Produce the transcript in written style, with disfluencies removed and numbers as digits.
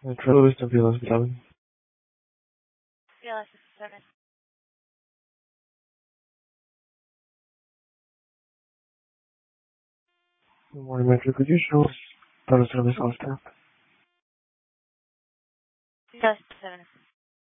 Trailer Vista Villas, witamy. Villas 7. Good morning, Metro. Could you show us auto service on staff? Villas 7.